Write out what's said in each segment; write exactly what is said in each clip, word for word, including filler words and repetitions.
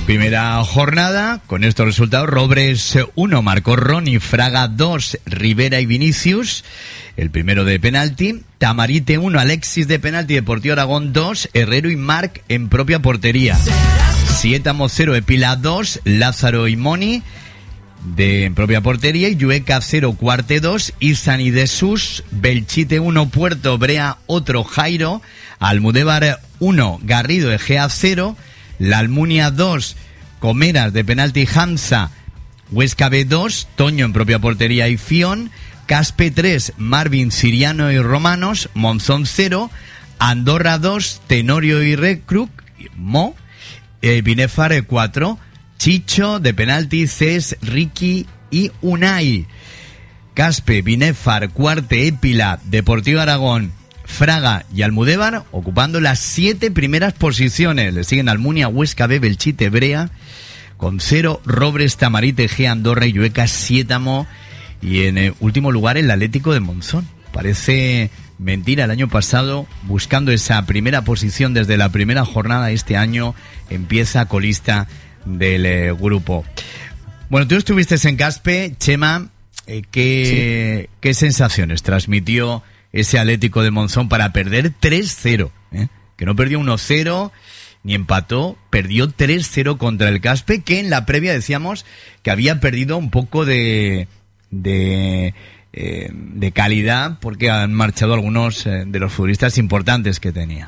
Primera jornada, con estos resultados: Robres uno, marcó Ronnie, Fraga dos, Rivera y Vinicius, el primero de penalti; Tamarite uno, Alexis de penalti, Deportivo Aragón dos, Herrero y Marc en propia portería; Sietamo cero, Epila dos, Lázaro y Moni de en propia portería; y Llueca cero, Cuarte dos, Isan y de Sus, Belchite uno, Puerto, Brea otro, Jairo, Almudévar uno, Garrido, Egea cero, La Almunia dos, Comeras de penalti, Hamza, Huesca B dos, Toño en propia portería y Fion, Caspe tres, Marvin, Siriano y Romanos, Monzón cero, Andorra dos, Tenorio y Recruc, Mo, eh, Binefar cuatro, Chicho de penalti, Cés, Ricky y Unai. Caspe, Binefar, Cuarte, Épila, Deportivo Aragón, Fraga y Almudévar ocupando las siete primeras posiciones. Le siguen Almunia, Huesca B, Belchite, Brea con cero, Robres, Tamarite, G, Andorra y Llueca, Sietamo, y en el último lugar el Atlético de Monzón. Parece mentira, el año pasado buscando esa primera posición desde la primera jornada, este año empieza colista del eh, grupo. Bueno, tú estuviste en Caspe, Chema, eh, ¿qué, sí. ¿qué sensaciones transmitió ese Atlético de Monzón para perder tres cero? ¿eh? Que no perdió uno cero ni empató, perdió tres cero contra el Caspe, que en la previa decíamos que había perdido un poco de de, eh, de calidad porque han marchado algunos eh, de los futbolistas importantes que tenía.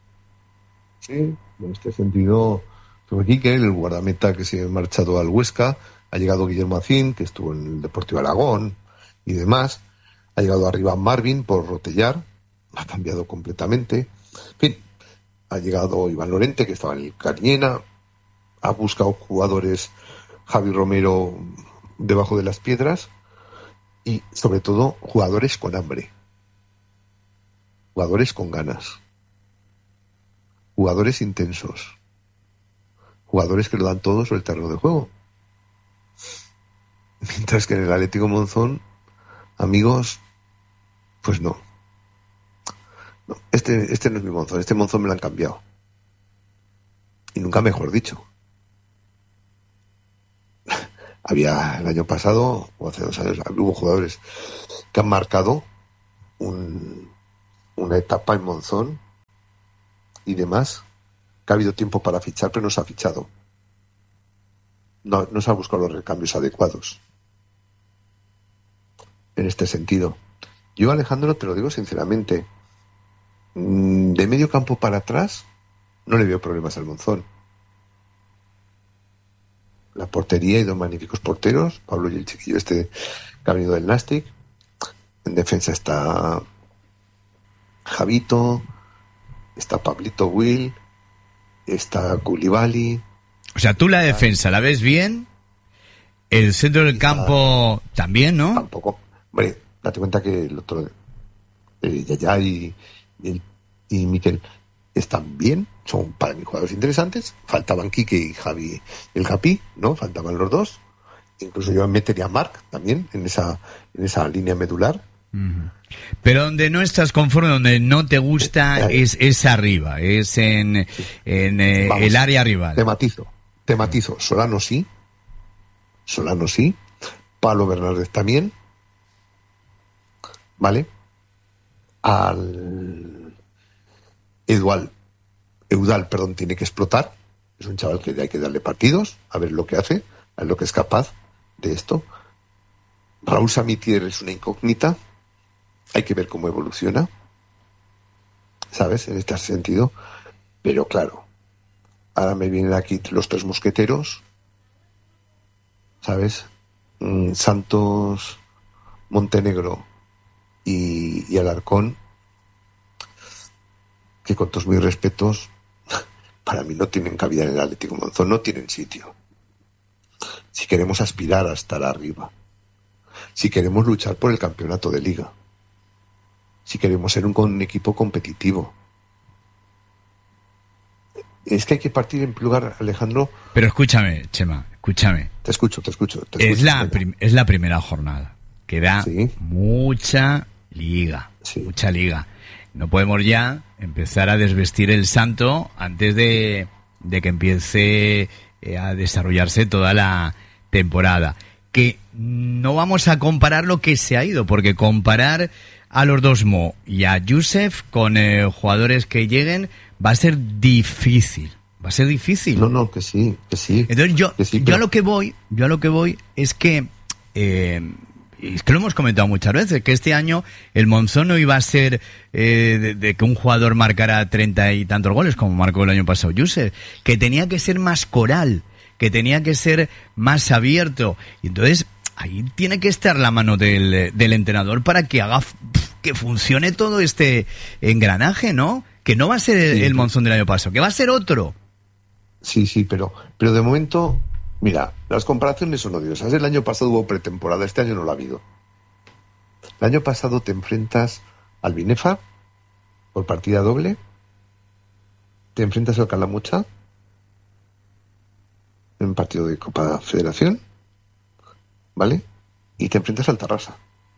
Sí, en este sentido, Quique, el guardameta que se ha marchado al Huesca, ha llegado Guillermo Acín, que estuvo en el Deportivo Aragón y demás. Ha llegado arriba Marvin por Rotellar, ha cambiado completamente. En fin, ha llegado Iván Lorente, que estaba en el Cariñena, ha buscado jugadores, Javi Romero, debajo de las piedras, y sobre todo jugadores con hambre, jugadores con ganas, jugadores intensos, jugadores que lo dan todo sobre el terreno de juego. Mientras que en el Atlético Monzón, amigos, pues no. no este, este no es mi Monzón, este Monzón me lo han cambiado. Y nunca mejor dicho. Había el año pasado, o hace dos años, hubo jugadores que han marcado un, una etapa en Monzón y demás, que ha habido tiempo para fichar, pero no se ha fichado. No, no se han buscado los recambios adecuados. En este sentido, yo, Alejandro, te lo digo sinceramente, de medio campo para atrás no le veo problemas al Monzón. La portería y dos magníficos porteros, Pablo y el chiquillo este que ha venido del Nastic. En defensa está Javito, está Pablito Will, está Koulibaly. O sea, tú la defensa la ves bien, el centro del campo también, ¿no? Tampoco. Hombre, date cuenta que el otro, eh, Yaya y, y, y Miquel, están bien, son para mí jugadores interesantes. Faltaban Quique y Javi, el Capi, ¿no? Faltaban los dos. Incluso yo metería a Marc también en esa, en esa línea medular. Uh-huh. Pero donde no estás conforme, donde no te gusta, eh, es, es arriba, es en, sí. en eh, Vamos, el área rival. Te matizo, te matizo. Solano sí, Solano sí, Pablo Bernaldez también, ¿vale? Al Edual, Eudal, perdón, tiene que explotar. Es un chaval que hay que darle partidos, a ver lo que hace, a ver lo que es capaz de esto. Raúl Samitier es una incógnita, hay que ver cómo evoluciona, ¿sabes? En este sentido. Pero claro, ahora me vienen aquí los tres mosqueteros, ¿sabes? Mm, Santos, Montenegro y, y Alarcón, que con todos mis respetos, para mí no tienen cabida en el Atlético Monzón, no tienen sitio. Si queremos aspirar a estar arriba, si queremos luchar por el campeonato de liga, si queremos ser un, un equipo competitivo, es que hay que partir en lugar, Alejandro. Pero escúchame, Chema, escúchame. Te escucho, te escucho. Te es, escucho la prim- es la primera jornada. Queda sí. mucha liga, sí. mucha liga. No podemos ya empezar a desvestir el santo antes de, de que empiece eh, a desarrollarse toda la temporada. Que no vamos a comparar lo que se ha ido, porque comparar a los dos Mo y a Youssef con eh, jugadores que lleguen va a ser difícil. Va a ser difícil. No, no, que sí, que sí. Entonces yo, que sí, yo pero... a lo que voy, yo a lo que voy es que, eh, es que lo hemos comentado muchas veces, que este año el Monzón no iba a ser eh, de, de que un jugador marcara treinta y tantos goles como marcó el año pasado Youssef, que tenía que ser más coral, que tenía que ser más abierto. Y entonces ahí tiene que estar la mano del, del entrenador para que haga que funcione todo este engranaje, ¿no? Que no va a ser el, sí, el Monzón del año pasado, que va a ser otro. Sí, sí, pero, pero de momento, mira, las comparaciones son odiosas. El año pasado hubo pretemporada, este año no lo ha habido. El año pasado te enfrentas al Binefa por partida doble, te enfrentas al Calamucha en un partido de Copa Federación, ¿vale? Y te enfrentas al Tarrasa.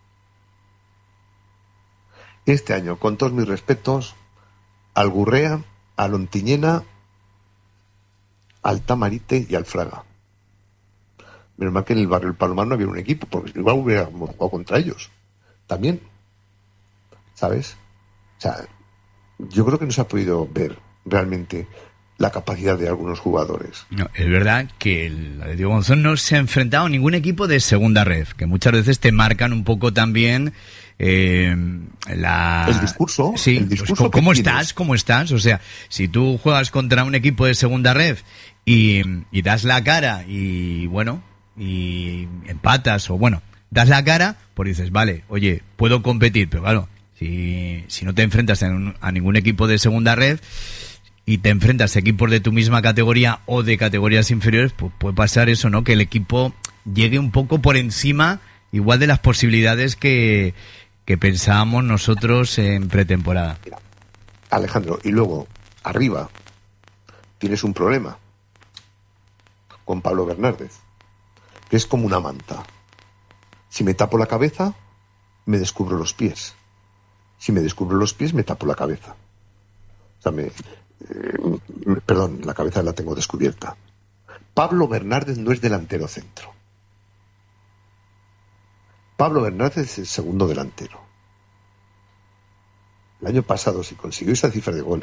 Este año, con todos mis respetos, al Gurrea, al Ontiñena, al Tamarite y al Fraga. Menos mal que en el barrio del Palomar no había un equipo, porque igual hubiéramos jugado contra ellos. También. ¿Sabes? O sea, yo creo que no se ha podido ver realmente la capacidad de algunos jugadores. No, es verdad que el Atlético Monzón no se ha enfrentado a ningún equipo de segunda ref, que muchas veces te marcan un poco también eh, la... El discurso. Sí, el discurso pues, ¿cómo que estás? tienes. ¿Cómo estás? O sea, si tú juegas contra un equipo de segunda ref y, y das la cara y, bueno, y empatas o, bueno, das la cara, pues dices, vale, oye, puedo competir, pero claro, si, si no te enfrentas a, un, a ningún equipo de segunda ref y te enfrentas a equipos de tu misma categoría o de categorías inferiores, pues puede pasar eso, ¿no? Que el equipo llegue un poco por encima, igual de las posibilidades que, que pensábamos nosotros en pretemporada. Mira, Alejandro, y luego, arriba, tienes un problema con Pablo Bernárdez, que es como una manta. Si me tapo la cabeza, me descubro los pies. Si me descubro los pies, me tapo la cabeza. O sea, me... Eh, perdón, la cabeza la tengo descubierta. Pablo Bernárdez no es delantero centro. Pablo Bernárdez es el segundo delantero. El año pasado, si consiguió esa cifra de goles,